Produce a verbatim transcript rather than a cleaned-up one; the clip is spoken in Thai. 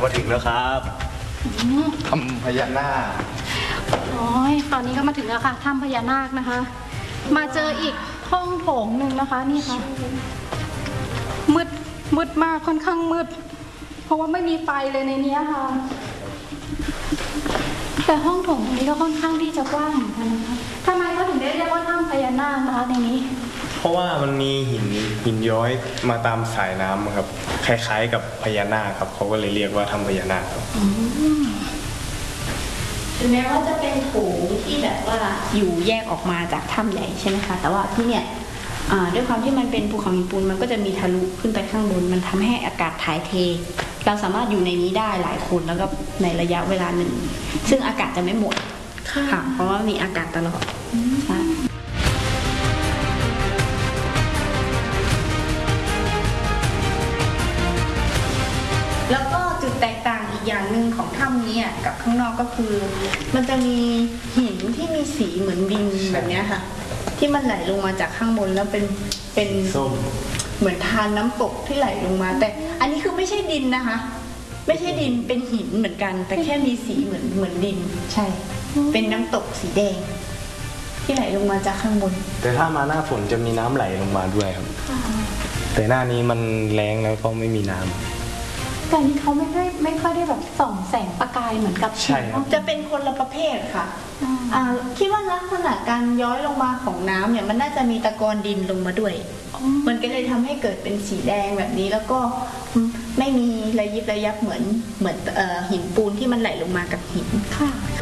มาถึงแล้วครับทำพญานาคโอ้ยตอนนี้ก็มาถึงแล้วค่ะถ้ำพญานาคนะคะมาเจออีกห้องโถงหนึ่งนะคะนี่ค่ะมืดมืดมากค่อนข้างมืดเพราะว่าไม่มีไฟเลยในนี้ค่ะแต่ห้องโถงตรงนี้ก็ค่อนข้างที่จะกว้างเหมือนกันนะคะทำไมเขาถึงได้เรียกว่าถ้ำพญานาคนะคะในนี้เพราะว่ามันมีหินหินย้อยมาตามสายน้ำครับคล้ายๆกับพญานาคครับเขาก็เลยเรียกว่าถ้ำพญานาคครับถึงแม้ว่าจะเป็นโถงที่แบบว่าอยู่แยกออกมาจากถ้ำใหญ่ใช่ไหมคะแต่ว่าที่เนี่ยด้วยความที่มันเป็นภูเขาหินปูนมันก็จะมีทะลุขึ้นไปข้างบนมันทำให้อากาศถ่ายเทเราสามารถอยู่ในนี้ได้หลายคนแล้วก็ในระยะเวลาหนึ่งซึ่งอากาศจะไม่หมดค่ะเพราะว่ามีอากาศตลอดใช่แล้วก็จุดแตกต่างอีกอย่างหนึ่งของถ้ำนี้กับข้างนอกก็คือมันจะมีหินที่มีสีเหมือนดินแบบนี้ค่ะที่มันไหลลงมาจากข้างบนแล้วเป็นเป็นส้มเหมือนทานน้ำตกที่ไหลลงมาแต่อันนี้คือไม่ใช่ดินนะคะไม่ใช่ดินเป็นหินเหมือนกันแต่แค่มีสีเหมือนเหมือนดินใช่เป็นน้ำตกสีแดงที่ไหลลงมาจากข้างบนแต่ถ้ามาหน้าฝนจะมีน้ำไหลลงมาด้วยครับแต่หน้านี้มันแรงแล้วก็ไม่มีน้ำแต่นี้เขาไม่ได้ไม่ค่อยได้แบบส่องแสงประกายเหมือนกับใช่จะเป็นคนละประเภทค่ะคิดว่าลักษณะการย้อยลงมาของน้ำเนี่ยมันน่าจะมีตะกอนดินลงมาด้วยมันก็เลยทำให้เกิดเป็นสีแดงแบบนี้แล้วก็ไม่มีระยิบระยับเหมือนเหมือนหินปูนที่มันไหลลงมากับหินค่ะ